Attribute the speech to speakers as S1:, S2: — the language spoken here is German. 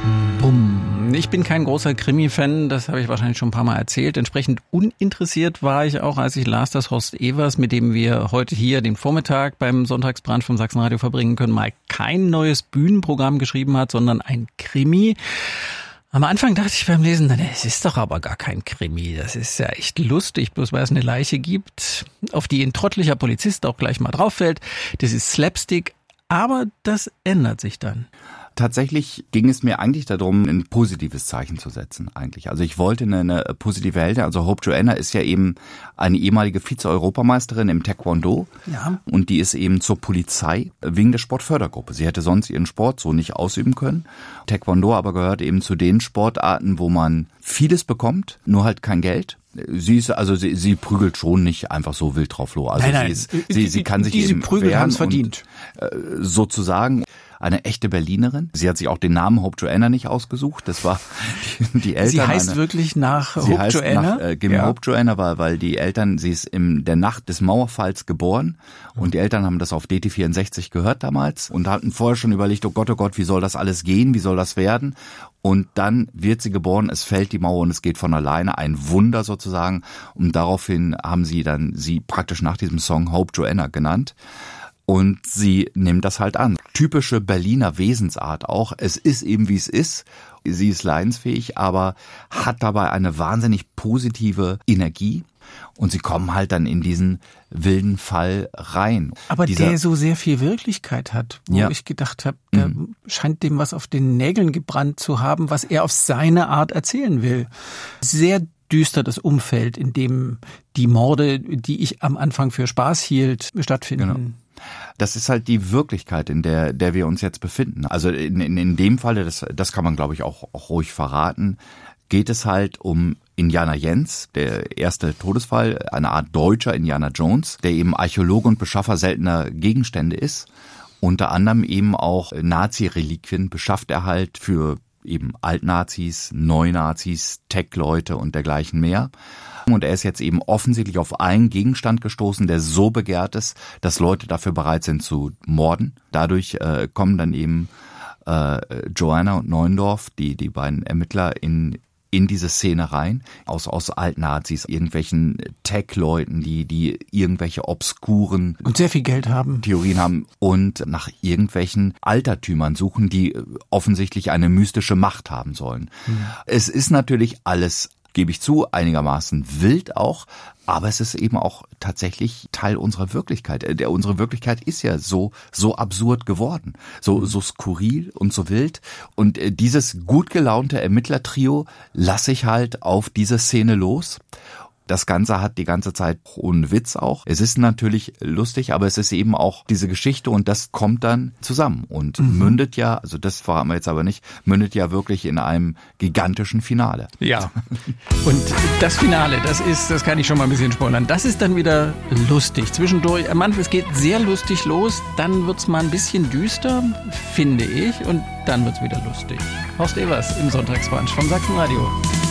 S1: Bumm. Ich bin kein großer Krimi-Fan, das habe ich wahrscheinlich schon ein paar Mal erzählt. Entsprechend uninteressiert war ich auch, als ich las, dass Horst Evers, mit dem wir heute hier den Vormittag beim Sonntagsbrunch vom Sachsenradio verbringen können, mal kein neues Bühnenprogramm geschrieben hat, sondern ein Krimi. Am Anfang dachte ich beim Lesen, es ist doch aber gar kein Krimi. Das ist ja echt lustig, bloß weil es eine Leiche gibt, auf die ein trottlicher Polizist auch gleich mal drauf fällt. Das ist Slapstick, aber das ändert sich dann.
S2: Tatsächlich ging es mir eigentlich darum, ein positives Zeichen zu setzen eigentlich. Also ich wollte eine positive Heldin. Also Hope Joanna ist ja eben eine ehemalige Vize-Europameisterin im Taekwondo.
S1: Ja.
S2: Und die ist eben zur Polizei wegen der Sportfördergruppe. Sie hätte sonst ihren Sport so nicht ausüben können. Taekwondo aber gehört eben zu den Sportarten, wo man vieles bekommt, nur halt kein Geld. Sie prügelt schon nicht einfach so wild drauf los. Also
S1: nein.
S2: Sie kann sich
S1: diese
S2: eben
S1: Prügel
S2: wehren
S1: haben es verdient.
S2: Sozusagen eine echte Berlinerin. Sie hat sich auch den Namen Hope Joanna nicht ausgesucht. Das war die Eltern.
S1: Sie heißt wirklich nach Hope Joanna?
S2: Hope Joanna, weil die Eltern, sie ist in der Nacht des Mauerfalls geboren und die Eltern haben das auf DT64 gehört damals und hatten vorher schon überlegt, oh Gott, wie soll das alles gehen, wie soll das werden? Und dann wird sie geboren, es fällt die Mauer und es geht von alleine, ein Wunder sozusagen. Und daraufhin haben sie dann sie praktisch nach diesem Song Hope Joanna genannt. Und sie nimmt das halt an. Typische Berliner Wesensart auch. Es ist eben, wie es ist. Sie ist leidensfähig, aber hat dabei eine wahnsinnig positive Energie. Und sie kommen halt dann in diesen wilden Fall rein.
S1: Aber der so sehr viel Wirklichkeit hat, wo ich gedacht habe, der scheint dem was auf den Nägeln gebrannt zu haben, was er auf seine Art erzählen will. Sehr düster das Umfeld, in dem die Morde, die ich am Anfang für Spaß hielt, stattfinden.
S2: Genau. Das ist halt die Wirklichkeit, in der wir uns jetzt befinden. Also in dem Falle, das kann man glaube ich auch ruhig verraten, geht es halt um Indiana Jens, der erste Todesfall, eine Art deutscher Indiana Jones, der eben Archäologe und Beschaffer seltener Gegenstände ist. Unter anderem eben auch Nazi-Reliquien beschafft er halt für eben Altnazis, Neunazis, Tech-Leute und dergleichen mehr. Und er ist jetzt eben offensichtlich auf einen Gegenstand gestoßen, der so begehrt ist, dass Leute dafür bereit sind zu morden. Dadurch kommen dann eben Joanna und Neuendorf, die beiden Ermittler, in diese Szene rein, aus Altnazis, irgendwelchen Tech-Leuten, die irgendwelche obskuren
S1: und sehr viel Geld haben,
S2: Theorien haben und nach irgendwelchen Altertümern suchen, die offensichtlich eine mystische Macht haben sollen. Es ist natürlich alles, gebe ich zu, einigermaßen wild auch, aber es ist eben auch tatsächlich Teil unserer Wirklichkeit. Unsere Wirklichkeit ist ja so absurd geworden, so skurril und so wild. Und dieses gut gelaunte Ermittlertrio lasse ich halt auf diese Szene los. Das Ganze hat die ganze Zeit ohne Witz auch. Es ist natürlich lustig, aber es ist eben auch diese Geschichte und das kommt dann zusammen und mündet ja, also das verraten wir jetzt aber nicht, mündet ja wirklich in einem gigantischen Finale.
S1: Ja. Und das Finale, das kann ich schon mal ein bisschen spoilern. Das ist dann wieder lustig. Zwischendurch, es geht sehr lustig los, dann wird's mal ein bisschen düster, finde ich, und dann wird's wieder lustig. Horst Evers im Sonntagsbrunch vom Sachsenradio.